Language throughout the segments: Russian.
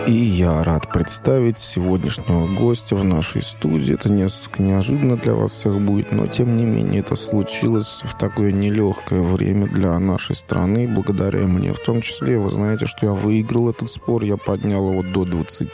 И я рад представить сегодняшнего гостя в нашей студии. Это несколько неожиданно для вас всех будет, но тем не менее это случилось в такое нелегкое время для нашей страны, благодаря мне в том числе. Вы знаете, что я выиграл этот спор, я поднял его до 20.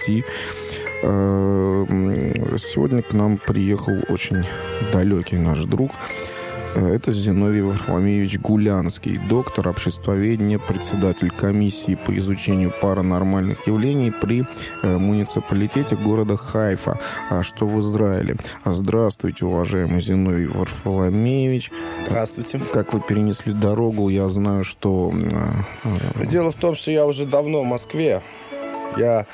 Сегодня к нам приехал очень далекий наш друг. Это Зиновий Варфоломеевич Гулянский, доктор обществоведения, председатель комиссии по изучению паранормальных явлений при муниципалитете города Хайфа, что в Израиле. Здравствуйте, уважаемый Зиновий Варфоломеевич. Здравствуйте. Как вы перенесли дорогу, я знаю, что... Дело в том, что я уже давно в Москве. Я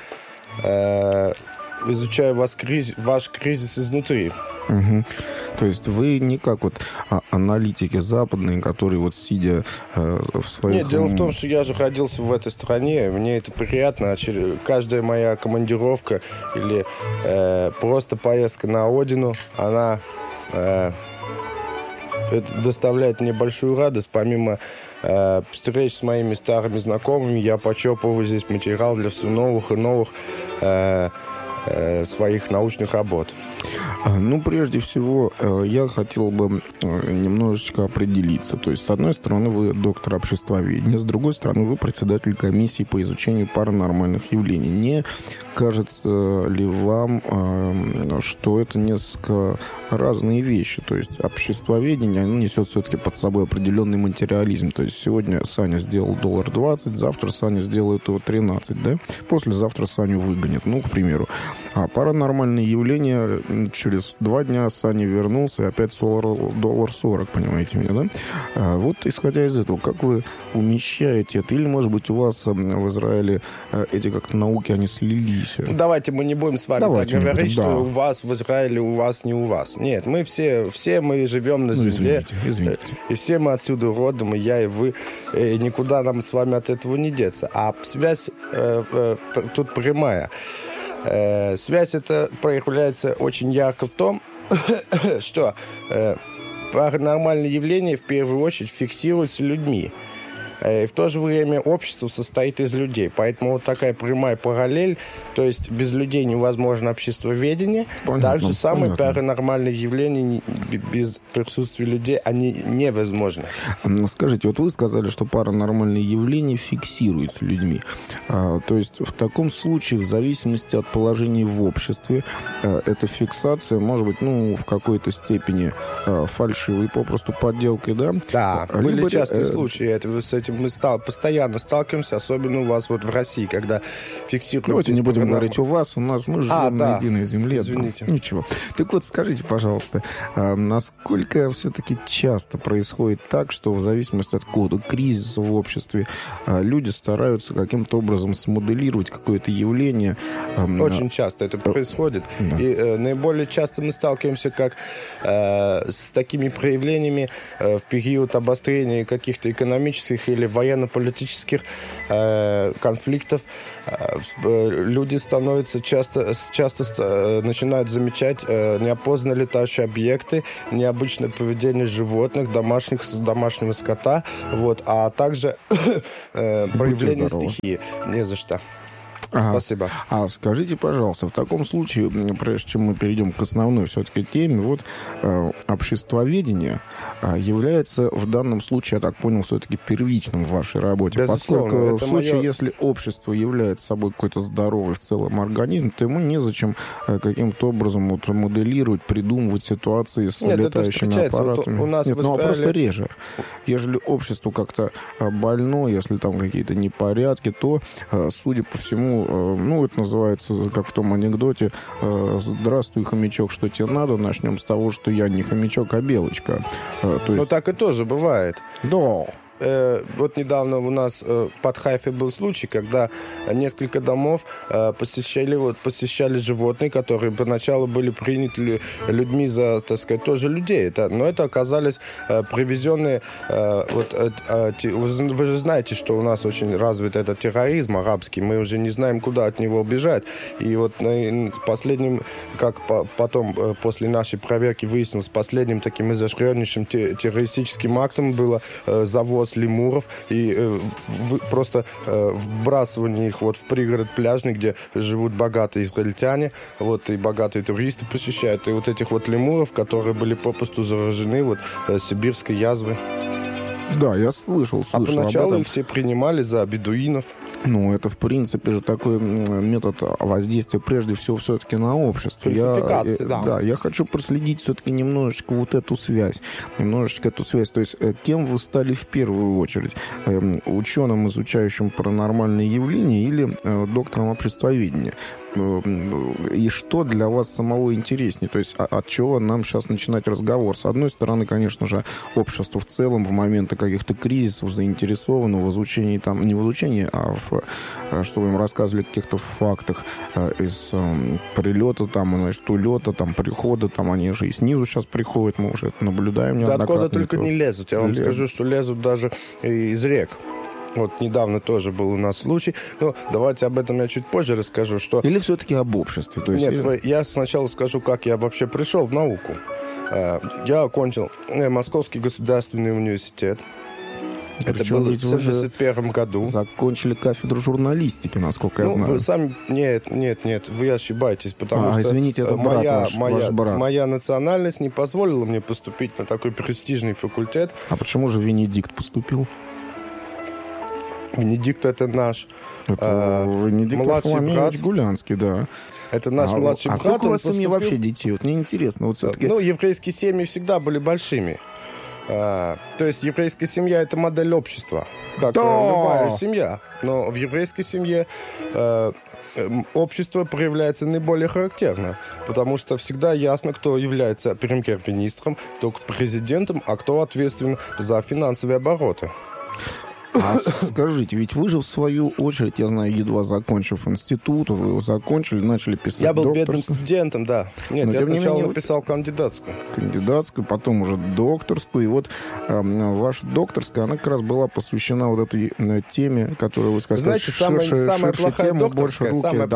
изучаю ваш кризис изнутри. Угу. То есть вы не как вот аналитики западные, которые вот сидя в своих... Нет, дело в том, что я же родился в этой стране, мне это приятно. Каждая моя командировка или просто поездка на родину, она это доставляет мне большую радость. Помимо встреч с моими старыми знакомыми, я почерпываю здесь материал для все новых и новых своих научных работ. Ну, прежде всего, я хотел бы немножечко определиться. То есть, с одной стороны, вы доктор обществоведения, с другой стороны, вы председатель комиссии по изучению паранормальных явлений. Не кажется ли вам, что это несколько разные вещи? То есть, обществоведение, оно несет все-таки под собой определенный материализм. То есть, сегодня Саня сделал $20, завтра Саня сделает его 13, да? Послезавтра Саню выгонят, ну, к примеру. А паранормальные явления... Через 2 дня Саня вернулся, и опять $40, понимаете меня, да? Вот, исходя из этого, как вы умещаете это? Или, может быть, у вас в Израиле эти как-то науки, они слились? Давайте мы не будем с вами говорить, что у вас в Израиле, у вас не у вас. Нет, мы все мы живем на земле. Извините. И все мы отсюда родом, и я, и вы. И никуда нам с вами от этого не деться. А связь тут прямая. Связь эта проявляется очень ярко в том, что паранормальные явления в первую очередь фиксируются людьми. И в то же время общество состоит из людей. Поэтому вот такая прямая параллель, то есть без людей невозможно обществоведение. Так же самое паранормальные явления без присутствия людей, они невозможны. Скажите, вот вы сказали, что паранормальные явления фиксируются людьми. То есть в таком случае, в зависимости от положения в обществе, эта фиксация может быть, в какой-то степени фальшивой, попросту подделкой, да? Да, были частые случаи. С этим мы постоянно сталкиваемся, особенно у вас вот в России, когда фиксируют... Давайте не будем говорить у вас, мы живем на единой земле. Извините. Ничего. Так вот, скажите, пожалуйста, насколько все-таки часто происходит так, что в зависимости от какого-то кризиса в обществе люди стараются каким-то образом смоделировать какое-то явление? Очень часто это происходит. Да. И наиболее часто мы сталкиваемся с такими проявлениями в период обострения каких-то экономических или военно-политических конфликтов. Люди становятся часто начинают замечать неопознанные летающие объекты, необычное поведение животных, домашнего скота, а также проявление стихии. Не за что. Спасибо. Скажите, пожалуйста, в таком случае, прежде чем мы перейдем к основной все-таки теме, обществоведение является в данном случае, я так понял, все-таки первичным в вашей работе. Безусловно, поскольку в случае, если общество является собой какой-то здоровый в целом организм, то ему незачем каким-то образом моделировать, придумывать ситуации с летающими аппаратами. У нас просто реже. Ежели общество как-то больно, если там какие-то непорядки, то, судя по всему, это называется, как в том анекдоте, «Здравствуй, хомячок, что тебе надо?» Начнем с того, что я не хомячок, а белочка. Так и тоже бывает. Да. Вот недавно у нас под Хайфой был случай, когда несколько домов посещали животные, которые поначалу были приняты людьми за, так сказать, тоже людей. Но это оказались привезенные... Вы же знаете, что у нас очень развит этот терроризм арабский. Мы уже не знаем, куда от него бежать. И вот последним, как потом после нашей проверки выяснилось, последним таким изощреннейшим террористическим актом было завоз привоз лемуров и просто вбрасывание их вот в пригород пляжный, где живут богатые израильтяне, вот, и богатые туристы посещают. И вот этих вот лемуров, которые были попросту заражены вот сибирской язвой. Да, я слышал А поначалу об этом. их все принимали за бедуинов. Ну, это, в принципе, же такой метод воздействия, прежде всего, все-таки на общество. Да. Я хочу проследить все-таки немножечко вот эту связь. То есть, кем вы стали в первую очередь? Ученым, изучающим паранормальные явления, или доктором обществоведения? И что для вас самого интереснее? То есть от чего нам сейчас начинать разговор? С одной стороны, конечно же, общество в целом в моменты каких-то кризисов заинтересовано в изучении, там, не в изучении, а чтобы им рассказывали о каких-то фактах из прилета, там, значит, улета, там, прихода, там, они же и снизу сейчас приходят, мы уже это наблюдаем Да неоднократно. откуда только не лезут. Я вам скажу, что лезут даже из рек. Вот недавно тоже был у нас случай. Но давайте об этом я чуть позже расскажу. Что... Или все-таки об обществе? То есть... Нет, я сначала скажу, как я вообще пришел в науку. Я окончил Московский государственный университет. Это было в 1971 году. Закончили кафедру журналистики, насколько я знаю. Вы сами... Нет, вы ошибаетесь, потому что извините, это ваш брат. Моя национальность не позволила мне поступить на такой престижный факультет. А почему же Венедикт поступил? Венедикт — это наш Венедикт младший брат Гулянский, да. Это наш младший брат. А сколько у вас в семье вообще детей? Вот мне интересно. Вот все-таки... Ну, еврейские семьи всегда были большими. То есть еврейская семья — это модель общества, как любая семья. Но в еврейской семье общество проявляется наиболее характерно, потому что всегда ясно, кто является премьер-министром, кто президентом, а кто ответственен за финансовые обороты. А скажите, ведь вы же в свою очередь, я знаю, едва закончив институт, вы его закончили, начали писать Я был докторскую. бедным студентом, да. Нет, но я сначала менее, написал кандидатскую. Потом уже докторскую. И вот ваша докторская, она как раз была посвящена вот этой теме, которую вы сказали. Знаете, самая плохая докторская,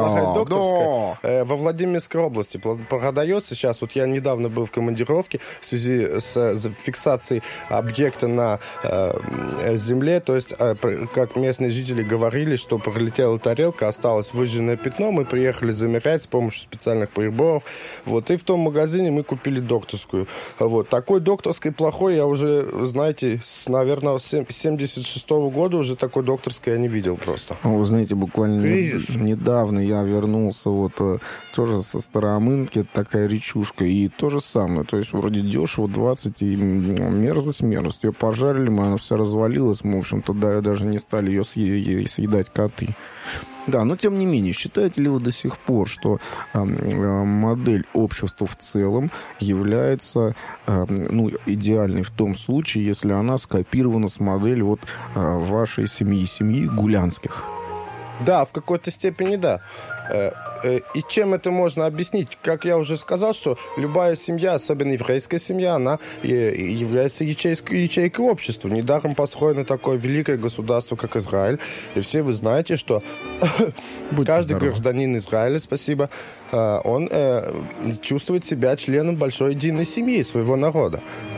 во Владимирской области продается сейчас. Вот я недавно был в командировке в связи с фиксацией объекта на земле, то есть как местные жители говорили, что пролетела тарелка, осталось выжженное пятно, мы приехали замерять с помощью специальных приборов. Вот, и в том магазине мы купили докторскую. Вот. Такой докторской плохой я уже, знаете, наверное, с 76-го года уже такой докторской я не видел просто. Вы знаете, буквально недавно я вернулся вот тоже со Старомынки, такая речушка, и то же самое. То есть вроде дешево, 20, и мерзость. Ее пожарили, она вся развалилась, мы, в общем-то, даже не стали ее съедать коты. Да, но тем не менее, считаете ли вы до сих пор, что модель общества в целом является идеальной в том случае, если она скопирована с модели вот вашей семьи Гулянских? Да, в какой-то степени да. И чем это можно объяснить? Как я уже сказал, что любая семья, особенно еврейская семья, она является ячейкой общества. Недаром построено такое великое государство, как Израиль. И все вы знаете, что каждый гражданин Израиля, спасибо, он чувствует себя членом большой единой семьи своего народа.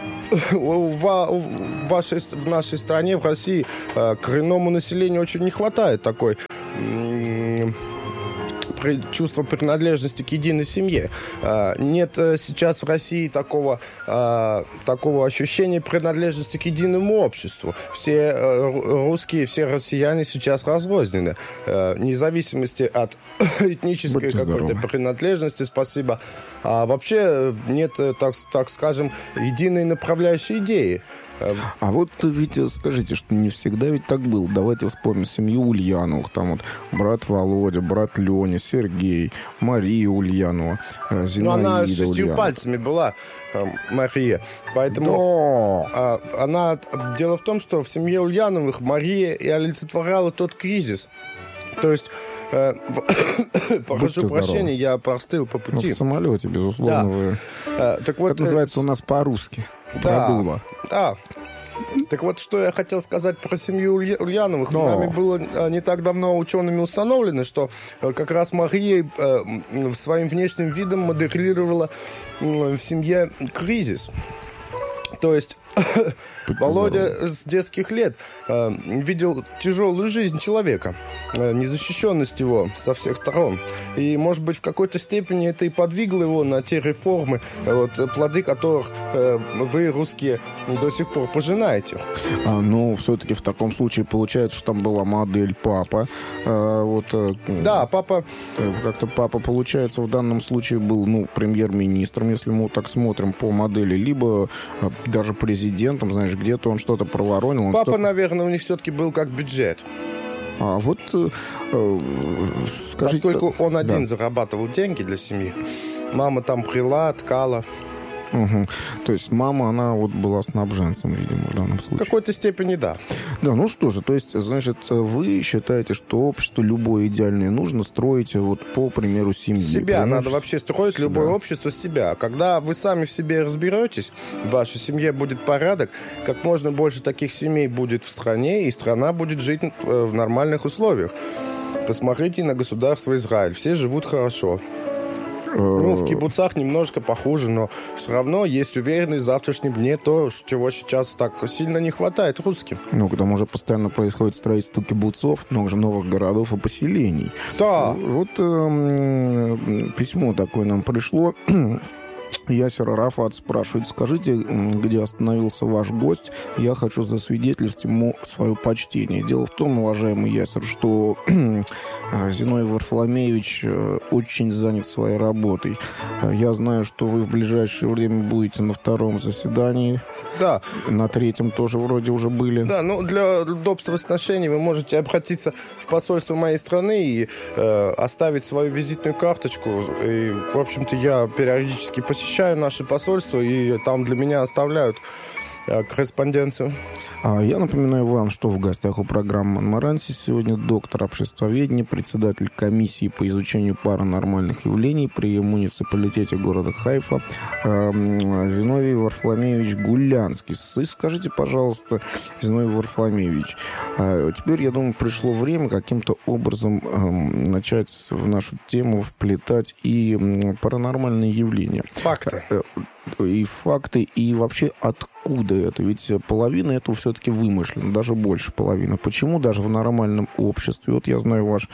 В нашей стране, в России, коренному населению очень не хватает такой чувства принадлежности к единой семье. Нет сейчас в России такого ощущения принадлежности к единому обществу. Все русские, все россияне сейчас разрознены. Вне зависимости от этнической какой-то принадлежности, спасибо. А вообще нет, так скажем, единой направляющей идеи. А вот ведь скажите, что не всегда ведь так было. Давайте вспомним семью Ульяновых. Там вот брат Володя, брат Леня, Сергей, Мария Ульянова, Зинаида Ульянова. Ну, она с 6 пальцами была, Мария. Поэтому дело в том, что в семье Ульяновых Мария и олицетворяла тот кризис. То есть прошу прощения, я простыл по пути. В самолете, безусловно, вы... Так вот, это называется у нас по-русски. Да. Так вот, что я хотел сказать про семью Ульяновых. Нами было не так давно учеными установлено, что как раз Мария своим внешним видом моделировала в семье кризис. То есть Володя с детских лет видел тяжелую жизнь человека, незащищенность его со всех сторон. И, может быть, в какой-то степени это и подвигло его на те реформы, вот, плоды которых вы, русские, до сих пор пожинаете. Ну, все-таки в таком случае получается, что там была модель папа. Да, папа... Как-то папа, получается, в данном случае был, премьер-министром, если мы так смотрим по модели, либо даже президентом, знаешь, где-то он что-то проворонил. Папа, наверное, у них все-таки был как бюджет. Скажите... Поскольку он один зарабатывал деньги для семьи, мама там прила, ткала. Угу. То есть мама, она была снабженцем, видимо, в данном случае. В какой-то степени, да. Да, ну что же, то есть, значит, вы считаете, что общество любое идеальное нужно строить по примеру семьи? Себя. Понимаешь? Надо вообще строить любое общество с себя. Когда вы сами в себе разберетесь, в вашей семье будет порядок, как можно больше таких семей будет в стране, и страна будет жить в нормальных условиях. Посмотрите на государство Израиль. Все живут хорошо. В кибуцах немножко похуже, но все равно есть уверенность в завтрашнем дне, то, чего сейчас так сильно не хватает русским. К тому же постоянно происходит строительство кибуцов, новых городов и поселений. Да. Вот письмо такое нам пришло. Ясер Арафат спрашивает: скажите, где остановился ваш гость? Я хочу засвидетельствовать ему свое почтение. Дело в том, уважаемый Ясер, что Зиновий Варфоломеевич очень занят своей работой. Я знаю, что вы в ближайшее время будете на 2-м заседании. Да. На 3-м тоже вроде уже были. Да, для удобства сношений вы можете обратиться в посольство моей страны и оставить свою визитную карточку. И, в общем-то, я периодически посещаю наше посольство, и там для меня оставляют корреспонденцию. Я напоминаю вам, что в гостях у программы «Монмаранси» сегодня доктор обществоведения, председатель комиссии по изучению паранормальных явлений при муниципалитете города Хайфа Зиновий Варфоломеевич Гулянский. Скажите, пожалуйста, Зиновий Варфоломеевич, теперь, я думаю, пришло время каким-то образом начать в нашу тему вплетать и паранормальные явления. Факты. И факты, и вообще откуда это? Ведь половина этого все-таки вымышлена, даже больше половины. Почему даже в нормальном обществе? Вот я знаю, ваш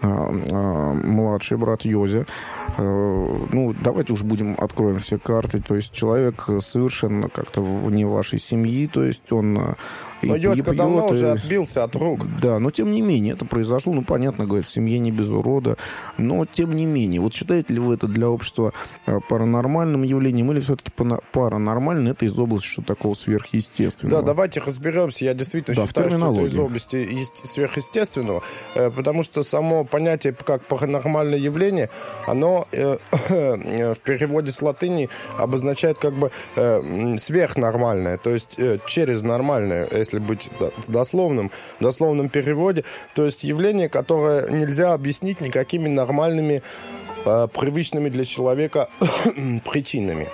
младший брат Йозя, давайте уж откроем все карты, то есть человек совершенно как-то вне вашей семьи, то есть он... Но Йоська давно уже отбился от рук. Да, но тем не менее, это произошло, понятно, говорят, в семье не без урода, но тем не менее. Вот считаете ли вы это для общества паранормальным явлением, или все-таки паранормально это из области что такого сверхъестественного? Да, давайте разберемся. Я действительно считаю, что это из области сверхъестественного, потому что само понятие как паранормальное явление, оно в переводе с латыни обозначает как бы сверхнормальное, то есть через нормальное, если быть в дословном переводе, то есть явление, которое нельзя объяснить никакими нормальными, привычными для человека причинами.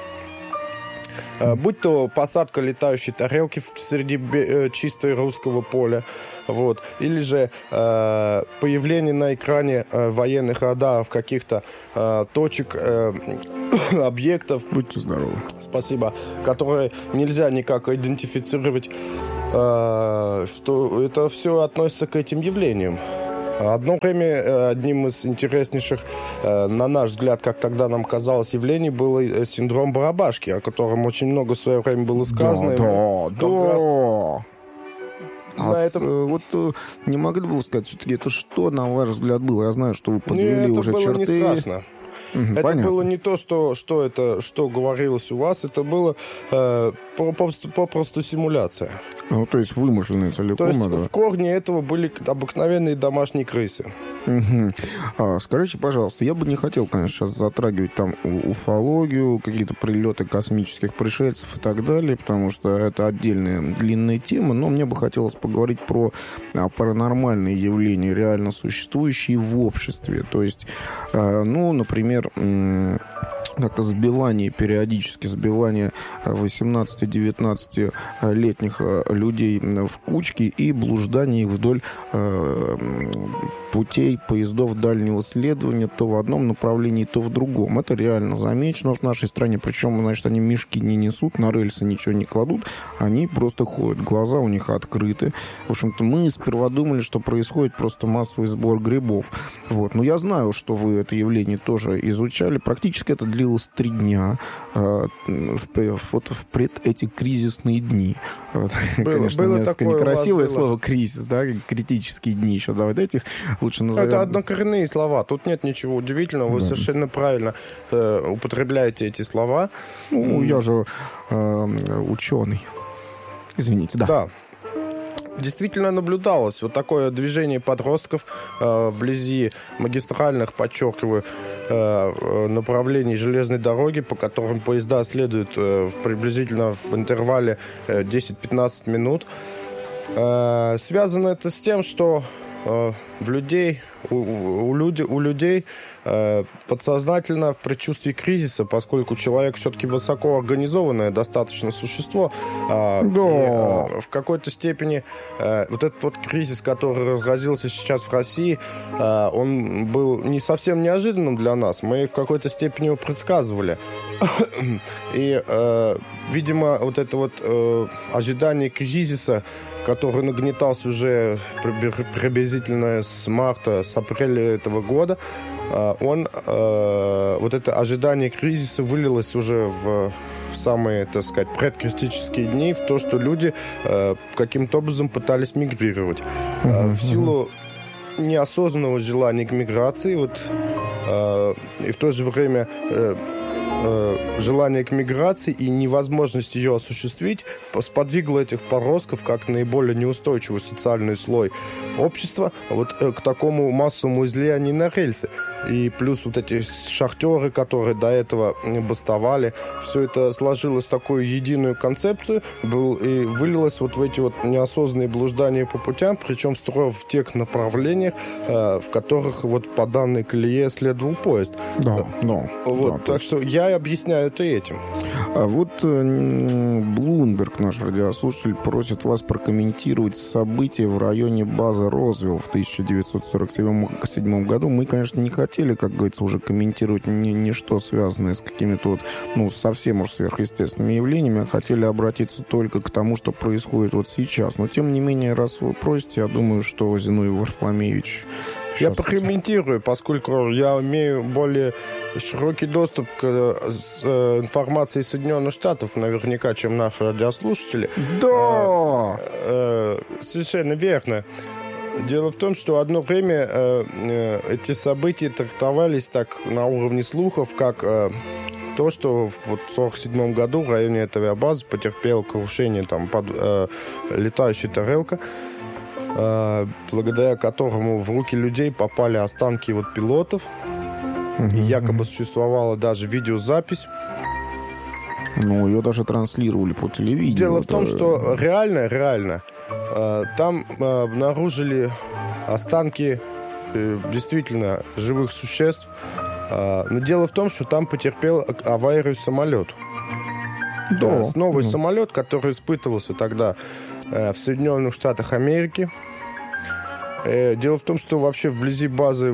Будь то посадка летающей тарелки среди чистой русского поля, или же появление на экране военных радаров каких-то точек, объектов. Будьте здоровы. Спасибо. Которые нельзя никак идентифицировать, что это все относится к этим явлениям. Одно время одним из интереснейших, на наш взгляд, как тогда нам казалось, явлений был синдром Барабашки, о котором очень много в свое время было сказано. Не могли бы вы сказать, все-таки это что, на ваш взгляд, было? Я знаю, что вы подвели уже черты. Это было не страшно. Это понятно. было не то, что говорилось у вас, это было попросту симуляция. То есть вымышленные целиком. То есть в корне этого были обыкновенные домашние крысы. Угу. Скажите, пожалуйста, я бы не хотел, конечно, сейчас затрагивать там уфологию, какие-то прилеты космических пришельцев и так далее, потому что это отдельная длинная тема, но мне бы хотелось поговорить про паранормальные явления, реально существующие в обществе. То есть, например, как-то периодически сбивание 18-19-летних людей в кучки и блуждание их вдоль путей поездов дальнего следования то в одном направлении, то в другом. Это реально замечено в нашей стране. Причем, значит, они мешки не несут, на рельсы ничего не кладут, они просто ходят. Глаза у них открыты. В общем-то, мы сперва думали, что происходит просто массовый сбор грибов. Вот. Но я знаю, что вы это явление тоже изучали. Практически это длилось 3 дня в эти кризисные дни. Вот. Конечно, было такое некрасивое слово кризис, да, критические дни еще. Давайте этих лучше назовем. Это однокоренные слова. Тут нет ничего удивительного. Вы совершенно правильно употребляете эти слова. Ну, я же ученый. Извините, да. Да. Действительно наблюдалось вот такое движение подростков вблизи магистральных, подчеркиваю, направлений железной дороги, по которым поезда следуют приблизительно в интервале 10-15 минут. Связано это с тем, что у людей подсознательно в предчувствии кризиса, поскольку человек все-таки высокоорганизованное достаточно существо, в какой-то степени вот этот вот кризис, который разразился сейчас в России, он был не совсем неожиданным для нас. Мы в какой-то степени его предсказывали. И, видимо, вот это вот ожидание кризиса, который нагнетался уже приблизительно с марта, с апреля этого года, вот это ожидание кризиса вылилось уже в самые, так сказать, предкритические дни, в то, что люди каким-то образом пытались мигрировать. В силу неосознанного желания к миграции, и в то же время желание к миграции и невозможность ее осуществить сподвигло этих подростков, как наиболее неустойчивый социальный слой общества, вот к такому массовому излиянию на рельсы. И плюс вот эти шахтеры, которые до этого бастовали, все это сложилось в такую единую концепцию и вылилось вот в эти вот неосознанные блуждания по путям, причем строя в тех направлениях, в которых вот по данной колее следовал поезд. Так что я объясняю это этим. А вот Блумберг, наш радиослушатель, просит вас прокомментировать события в районе базы Розвилл в 1947 году. Мы, конечно, не хотели, как говорится, уже комментировать ничто, связанное с какими-то совсем уж сверхъестественными явлениями, а хотели обратиться только к тому, что происходит вот сейчас. Но, тем не менее, раз вы просите, я думаю, что Зиновий Варфоломеевич... Я прокомментирую, поскольку я имею более широкий доступ к информации Соединенных Штатов, наверняка, чем наши радиослушатели. Да! Совершенно верно. Дело в том, что одно время эти события трактовались так на уровне слухов, как то, что вот в 1947 году в районе этой авиабазы потерпел крушение летающая тарелка, благодаря которому в руки людей попали останки пилотов. Якобы существовала даже видеозапись. Ее даже транслировали по телевидению. Дело в том, что реально там обнаружили останки действительно живых существ. Но дело в том, что там потерпел аварию самолет. Новый самолет, который испытывался тогда в Соединенных Штатах Америки. Дело в том, что вообще вблизи базы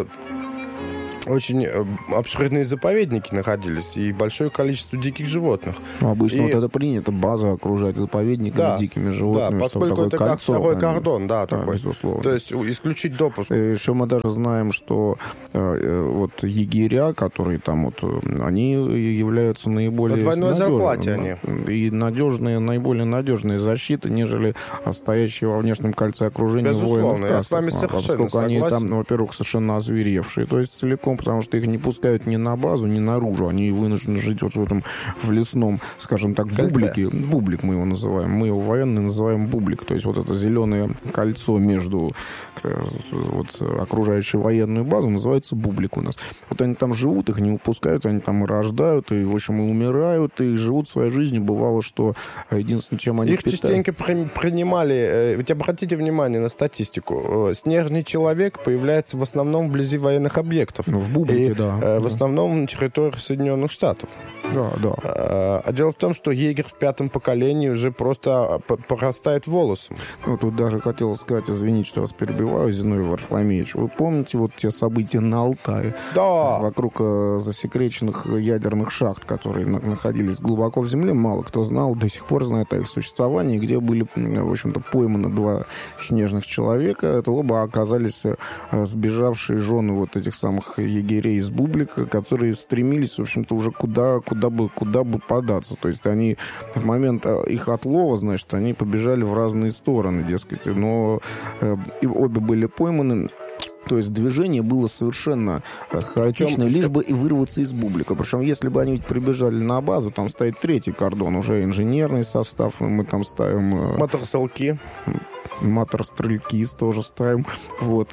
очень обширные заповедники находились и большое количество диких животных. Обычно это принято, база окружать заповедниками, дикими животными. Да, поскольку это как второй кордон, такой. Безусловно. То есть исключить допуск. Еще мы даже знаем, что егеря, которые там они являются наиболее... На двойной зарплате они. И наиболее надежные защиты, нежели стоящие во внешнем кольце окружения воинов. Безусловно, я с вами совершенно поскольку согласен. Они там, во-первых, совершенно озверевшие, то есть целиком, потому что их не пускают ни на базу, ни наружу. Они вынуждены жить в этом лесном, скажем так, бублике. Бублик мы его называем. Мы его военные называем бублик. То есть это зеленое кольцо между окружающей военную базу называется бублик у нас. Они там живут, их не выпускают, они там и рождают, и, в общем, и умирают, и живут своей жизнью. Бывало, что единственное, чем они питают... Их частенько принимали... Ведь обратите внимание на статистику. Снежный человек появляется в основном вблизи военных объектов. в бублике, и, да. В основном на территории Соединенных Штатов. Да, да. А дело в том, что егерь в 5-м поколении уже просто порастает волосом. Ну, тут даже хотел сказать, извините, что вас перебиваю, Зиновий Варфоломеевич. Вы помните вот те события на Алтае? Да. Вокруг засекреченных ядерных шахт, которые находились глубоко в земле, мало кто знал, до сих пор знает о их существовании, где были, в общем-то, пойманы 2 снежных человека. Это оба оказались сбежавшие жены вот этих самых егерей из Бублика, которые стремились, в общем-то, уже куда бы податься. То есть они в момент их отлова, значит, они побежали в разные стороны, дескать. Но и обе были пойманы. То есть движение было совершенно хаотичное, лишь бы и вырваться из Бублика. Причем, если бы они ведь прибежали на базу, там стоит 3-й кордон, уже инженерный состав, и мы там ставим... Моторстрелки. Мотор-стрелькиз тоже ставим. Вот.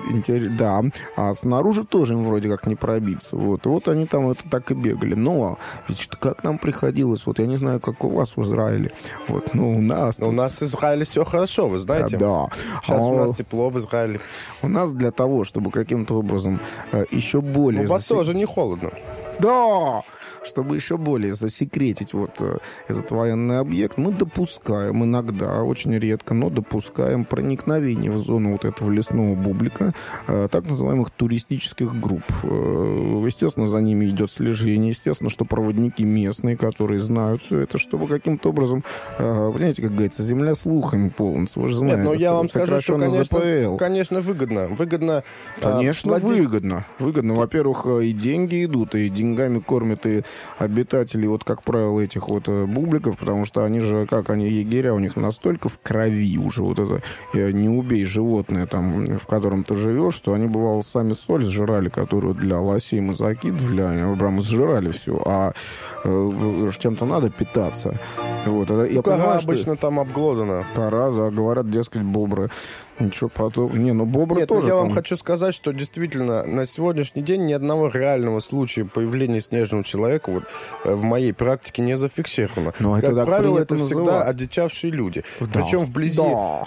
Да. А снаружи тоже им вроде как не пробиться. Вот они там это так и бегали. Но ведь как нам приходилось, вот я не знаю, как у вас в Израиле. Вот, но у нас... У нас в Израиле все хорошо, вы знаете. Да. Сейчас у нас тепло в Израиле. У нас для того, чтобы каким-то образом еще более... У вас тоже не холодно. Да! Чтобы еще более засекретить вот этот военный объект, мы допускаем иногда, очень редко, но допускаем проникновение в зону вот этого лесного Бублика так называемых туристических групп. Естественно, за ними идет слежение, естественно, что проводники местные, которые знают все это, чтобы каким-то образом, понимаете, как говорится, земля слухами полнится. Вы же знаете, нет, но я вам скажу, что, конечно, выгодно. Конечно, выгодно. Выгодно. Во-первых, и деньги идут, и деньгами кормят и обитателей, вот, как правило, этих вот бубликов, потому что они же, как они егеря, у них настолько в крови уже вот это «не убей животное», там, в котором ты живешь, что они, бывало, сами соль сжирали, которую для лосей мы закидывали, они прям сжирали все, а чем-то надо питаться. Вот. Я понимаю, обычно там обглодано. Кора, да, говорят, дескать, бобры. Ничего потом. Бобры тоже. Я вам хочу сказать, что действительно на сегодняшний день ни одного реального случая появления снежного человека вот в моей практике не зафиксировано. Но как правило, это всегда одичавшие люди. Да. Причем вблизи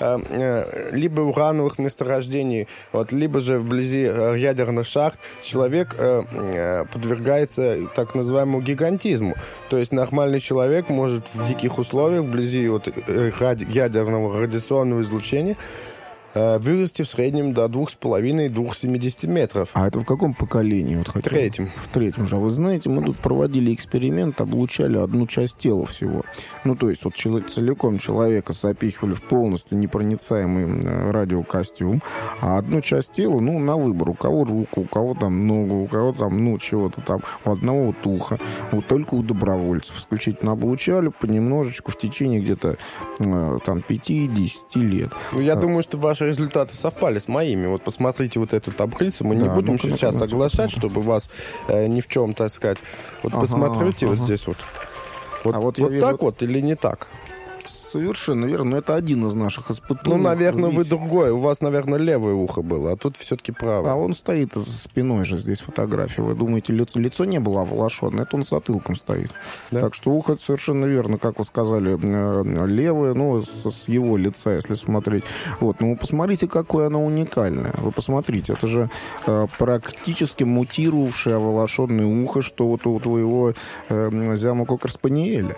либо урановых месторождений, вот, либо же вблизи ядерных шахт человек подвергается так называемому гигантизму. То есть нормальный человек может в диких условиях вблизи вот ядерного радиационного излучения вырасти в среднем до 2,5-2,70 метров. А это в каком поколении? Вот в 3-м. В 3-м же. А вы знаете, мы тут проводили эксперимент, облучали одну часть тела всего. Ну, то есть вот целиком человека запихивали в полностью непроницаемый радиокостюм, а одну часть тела, на выбор. У кого руку, у кого там ногу, у кого там, чего-то там, у одного вот ухо. Вот только у добровольцев. Исключительно облучали понемножечку в течение где-то там 5-10 лет. Я думаю, что ваши результаты совпали с моими. Вот посмотрите вот эту таблицу. Мы не будем сейчас соглашать, чтобы вас ни в чем, так сказать. Вот посмотрите вот здесь вот. Вот я вижу, так вот или не так? Совершенно верно. Но это один из наших испытаний. Наверное, вы другой. У вас, наверное, левое ухо было, а тут все-таки правое. А он стоит за спиной же здесь фотография. Вы думаете, лицо не было оволошенное? Это он затылком стоит. Да? Так что ухо совершенно верно, как вы сказали, левое, с его лица, если смотреть. Вот. Но вы посмотрите, какое оно уникальное. Вы посмотрите, это же практически мутировавшее оволошенное ухо, что вот у твоего Зяма Кокер-спаниеля.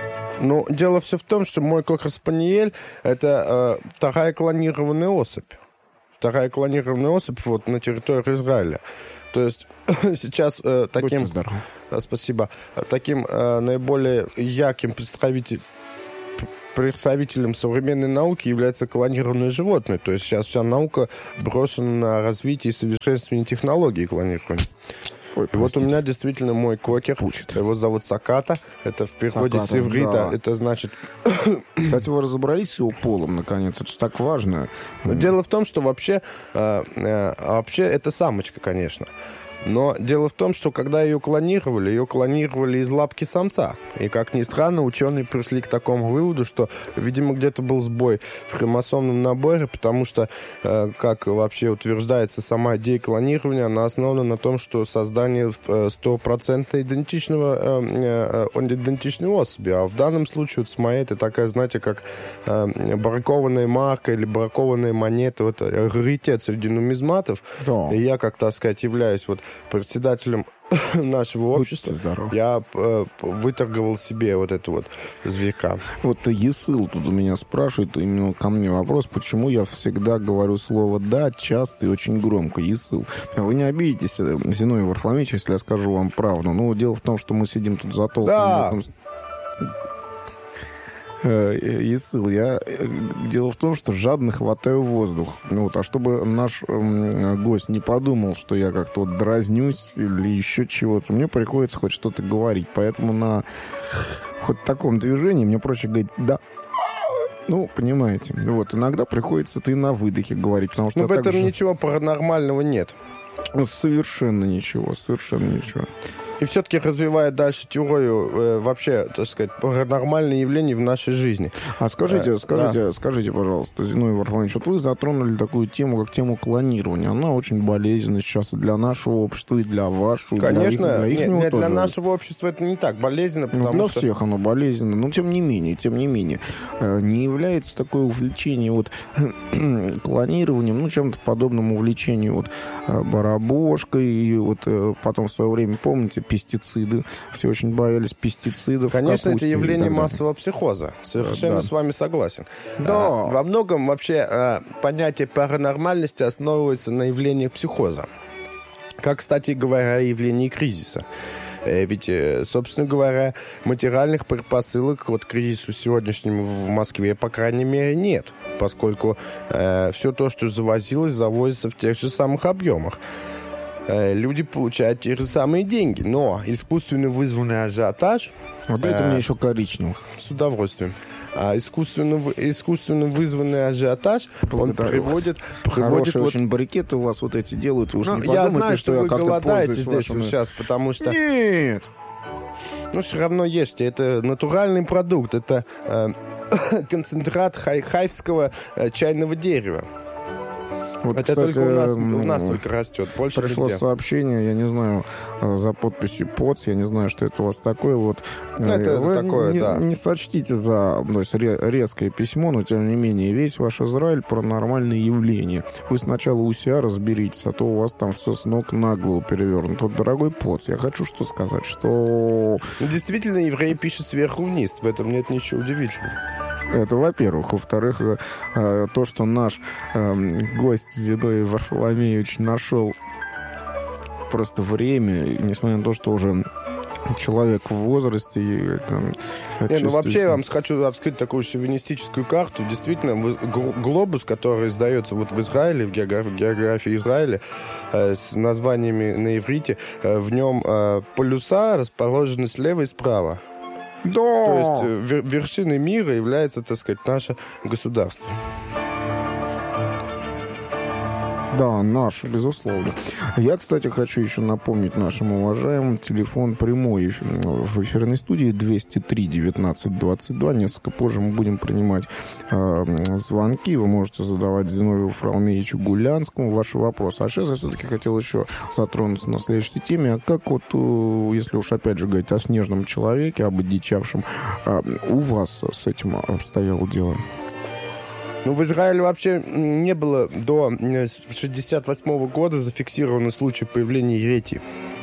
Дело все в том, что мой кокер-спаниель – это вторая клонированная особь. Вторая клонированная особь вот на территории Израиля. То есть сейчас таким наиболее ярким представителем современной науки является клонированное животное. То есть сейчас вся наука брошена на развитие и совершенствование технологий клонирования. И вот у меня действительно мой кокер, его зовут Саката, это в переводе с иврита, это значит... Кстати, вы разобрались с его полом, наконец, это же так важно. Дело в том, что вообще это самочка, конечно. Но дело в том, что когда ее клонировали из лапки самца. И, как ни странно, ученые пришли к такому выводу, что, видимо, где-то был сбой в хромосомном наборе, потому что, как вообще утверждается, сама идея клонирования, она основана на том, что создание 100% идентичной особи. А в данном случае вот с моей это такая, знаете, как бракованная марка или бракованная монета, вот раритет среди нумизматов. Да. И я, как так сказать, являюсь вот председателем нашего общества, я выторговал себе вот это вот зверька. Вот Есыл тут у меня спрашивает, именно ко мне вопрос, почему я всегда говорю слово «да» часто и очень громко. Есыл, вы не обидитесь, Зиновий Варфоломеевич, если я скажу вам правду. Ну, дело в том, что мы сидим тут за толстым... Да. Есыл, дело в том, что жадно хватаю воздух. Вот, а чтобы наш гость не подумал, что я как-то вот дразнюсь или еще чего-то, мне приходится хоть что-то говорить. Поэтому на хоть таком движении мне проще говорить «да». Ну, понимаете. Вот, иногда приходится и на выдохе говорить, потому что... Ну, в этом ничего паранормального нет. Совершенно ничего, совершенно ничего. И все-таки развивая дальше теорию вообще, так сказать, паранормальные явления в нашей жизни. А скажите, пожалуйста, Зиновий Варфоломеевич, вот вы затронули такую тему, как тему клонирования. Она очень болезненна сейчас и для нашего общества, и для вашего. Конечно, для для нашего общества это не так болезненно, потому что... Для всех оно болезненно, но тем не менее, не является такое увлечение вот клонированием, ну, чем-то подобным увлечению вот барабошкой, и вот потом в свое время, помните, пестициды. Все очень боялись пестицидов. Конечно, это явление массового психоза. Совершенно с вами согласен. Да. Во многом вообще понятие паранормальности основывается на явлениях психоза. Как, кстати говоря, о явлении кризиса. Ведь, собственно говоря, материальных предпосылок вот к кризису сегодняшнему в Москве, по крайней мере, нет. Поскольку все то, что завозилось, завозится в тех же самых объемах. Люди получают те же самые деньги, но искусственно вызванный ажиотаж... Вот дайте мне еще коричневых. С удовольствием. Искусственно вызванный ажиотаж, он приводит Хорошие вот... очень баррикеты у вас вот эти делают. Вы уж не я подумайте, знаю, что вы голодаете здесь вашими... сейчас, потому что... Нет! Ну, все равно ешьте. Это натуральный продукт. Это концентрат хайфского чайного дерева. Вот, это кстати, только у нас только растет, больше пришло нигде. Сообщение, я не знаю, за подписью ПОЦ, я не знаю, что это у вас такое. Вот. Это вы такое, не, да. Не сочтите за резкое письмо, но тем не менее, весь ваш Израиль паранормальные явления. Вы сначала у себя разберитесь, а то у вас там все с ног на голову перевернуто. Вот, дорогой ПОЦ, я хочу что сказать, что... Ну, действительно, еврей пишет сверху вниз, в этом нет ничего удивительного. Это, во-первых. Во-вторых, то, что наш гость Зиновий Варфоломеевич нашел просто время, несмотря на то, что уже человек в возрасте. Ну вообще я вам хочу открыть такую шовинистическую карту. Действительно, глобус, который издается вот в Израиле, в географии Израиля, с названиями на иврите, в нем полюса расположены слева и справа. Да. То есть вершиной мира является, так сказать, наше государство. Да, наш, безусловно. Я, кстати, хочу еще напомнить нашим уважаемым телефон прямой в эфирной студии 203-19-22. Несколько позже мы будем принимать звонки. Вы можете задавать Зиновию Варфоломеевичу Гулянскому ваши вопросы. А сейчас я все-таки хотел еще затронуться на следующей теме. А как вот, если уж опять же говорить о снежном человеке, об одичавшем, у вас с этим обстояло дело? Ну, в Израиле вообще не было до 1968 года зафиксировано случай появления еретии.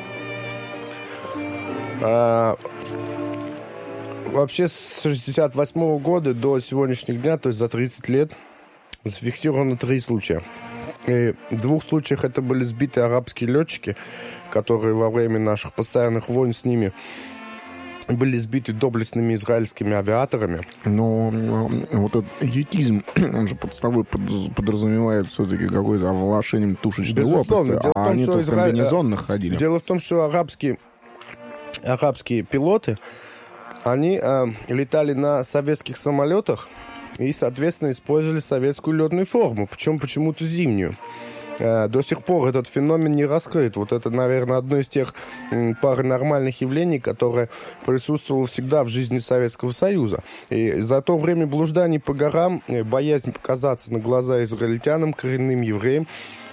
Вообще с 1968 года до сегодняшних дня, то есть за 30 лет, зафиксировано 3 случая. И в 2 случаях это были сбитые арабские летчики, которые во время наших постоянных войн с ними были сбиты доблестными израильскими авиаторами. Но вот этот еретизм, он же под собой подразумевает все-таки какое-то оволошением тушечной лопасти, а они-то в комбинезонных ходили. Дело в том, что арабские пилоты, они летали на советских самолетах и, соответственно, использовали советскую летную форму, причем почему-то зимнюю. До сих пор этот феномен не раскрыт. Вот это, наверное, одно из тех паранормальных явлений, которое присутствовало всегда в жизни Советского Союза. И за то время блужданий по горам, боязнь показаться на глаза израильтянам, коренным евреям,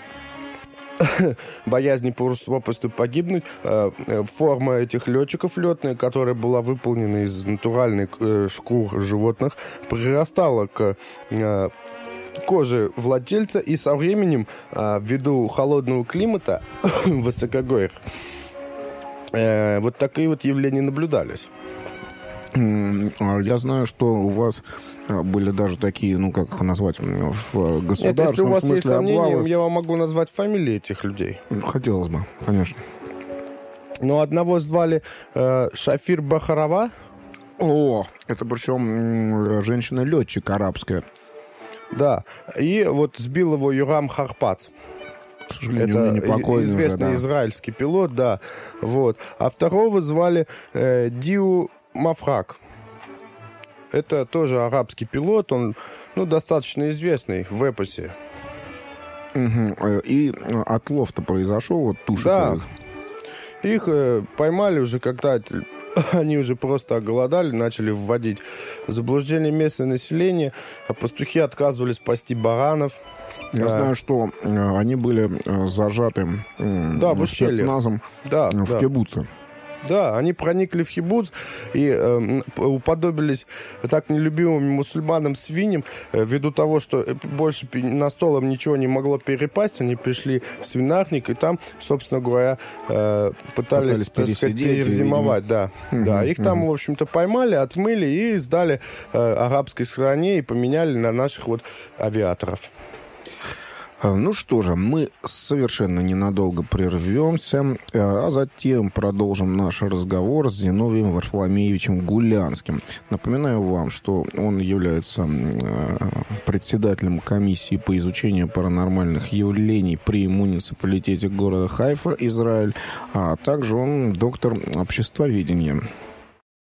боязни попросту погибнуть, форма этих летчиков летная, которая была выполнена из натуральных шкур животных, прирастала к кожи владельца, и со временем, ввиду холодного климата в высокогорьях, вот такие вот явления наблюдались. Я знаю, что у вас были даже такие, ну, как их назвать, в государственном Если у вас есть сомнения, облавы. я вам могу назвать фамилии этих людей. Хотелось бы, конечно. Но одного звали Шафир Бахарова. О, это причем женщина-летчик арабская. Да, и вот сбил его Юрам Харпац. К сожалению, это непокойный известный уже, да. израильский пилот, да. Вот. А второго звали Диу Мафрак. Это тоже арабский пилот, он, ну, достаточно известный в эпосе. Угу. И отлов-то произошел, вот туши. Да. Их поймали уже, когда они уже просто оголодали, начали вводить в заблуждение местное население, а пастухи отказывались пасти баранов. Я знаю, что они были зажаты в ущелье. спецназом в кибуце. Да, они проникли в кибуц и уподобились так нелюбимым мусульманам свиньям, ввиду того, что больше на столом ничего не могло перепасть, они пришли в свинарник, и там, собственно говоря, пытались так сказать, перезимовать. Да. Да. Их там, в общем-то, поймали, отмыли и сдали арабской стране и поменяли на наших вот авиаторов. Ну что же, мы совершенно ненадолго прервемся, а затем продолжим наш разговор с Зиновием Варфоломеевичем Гулянским. Напоминаю вам, что он является председателем комиссии по изучению паранормальных явлений при муниципалитете города Хайфа, Израиль, а также он доктор обществоведения.